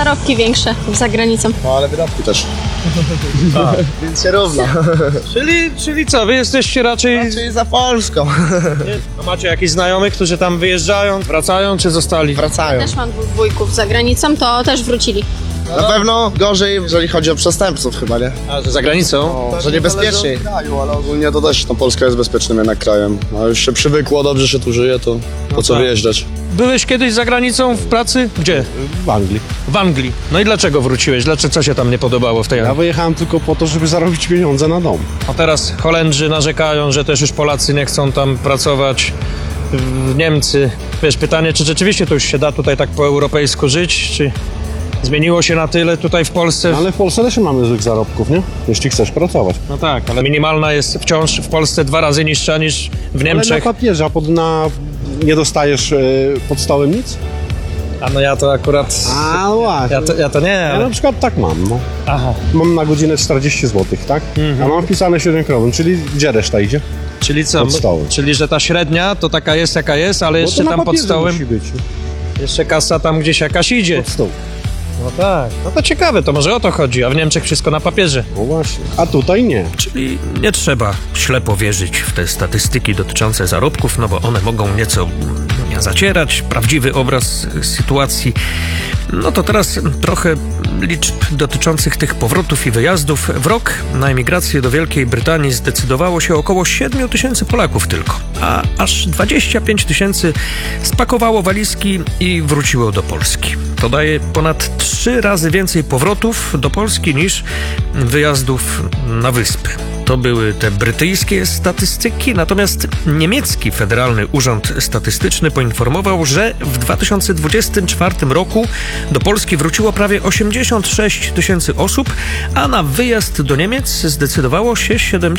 zarobki większe za granicą. No ale wydatki też. Więc się równa. Czyli co, wy jesteście raczej... Czyli za Polską. A macie jakichś znajomych, którzy tam wyjeżdżają, wracają czy zostali? Wracają. Też mam dwóch wujków za granicą, to też wrócili. Na pewno gorzej, jeżeli chodzi o przestępców chyba, nie? A, że za granicą? Że niebezpieczniej. Kraju, ale ogólnie to też Polska jest bezpiecznym jednak krajem. A już się przywykło, dobrze się tu żyje, to po co tak. wyjeżdżać? Byłeś kiedyś za granicą w pracy? Gdzie? W Anglii. W Anglii. No i dlaczego wróciłeś? Co się tam nie podobało w tej Ja Anglii? wyjechałem tylko po to, żeby zarobić pieniądze na dom. A teraz Holendrzy narzekają, że też już Polacy nie chcą tam pracować. Niemcy. Wiesz, pytanie, czy rzeczywiście to już się da tutaj tak po europejsku żyć, czy zmieniło się na tyle tutaj w Polsce? No, ale w Polsce też mamy złych zarobków, nie? Jeśli chcesz pracować. No tak, ale minimalna jest wciąż w Polsce 2 razy niższa niż w Ale Niemczech. na papierze, a nie dostajesz pod stołem nic? A no ja to akurat... A właśnie. Ja to nie, Ja ale... na przykład tak mam, no. Aha. Mam na godzinę 40 zł, tak? A mam wpisane 7 krową, czyli gdzie reszta idzie? Czyli co? Pod stołem. Czyli, że ta średnia to taka jest jaka jest, ale Bo jeszcze to na tam pod papierze stołem, musi być. jeszcze kasa tam gdzieś jakaś idzie. Pod stoł. No tak. No to ciekawe, to może o to chodzi, a w Niemczech wszystko na papierze. No właśnie. A tutaj nie. Czyli nie trzeba ślepo wierzyć w te statystyki dotyczące zarobków, no bo one mogą nieco zacierać prawdziwy obraz sytuacji. No to teraz trochę liczb dotyczących tych powrotów i wyjazdów. W rok na emigrację do Wielkiej Brytanii zdecydowało się około 7 000 Polaków tylko, a aż 25 000 spakowało walizki i wróciło do Polski. To daje ponad 3 razy więcej powrotów do Polski niż wyjazdów na wyspy. To były te brytyjskie statystyki, natomiast niemiecki Federalny Urząd Statystyczny poinformował, że w 2024 roku do Polski wróciło prawie 86 000 osób, a na wyjazd do Niemiec zdecydowało się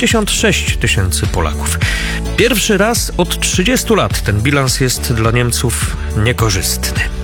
76 000 Polaków. Pierwszy raz od 30 lat ten bilans jest dla Niemców niekorzystny.